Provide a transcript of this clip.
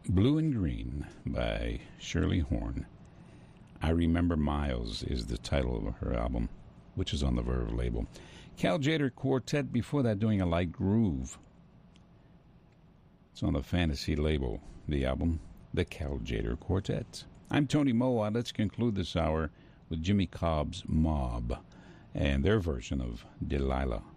Blue and Green by Shirley Horn. I Remember Miles is the title of her album, which is on the Verve label. Cal Tjader Quartet, before that, doing a light groove. It's on the Fantasy label, the album, the Cal Tjader Quartet. I'm Tony Moa. Let's conclude this hour with Jimmy Cobb's Mob and their version of Delilah.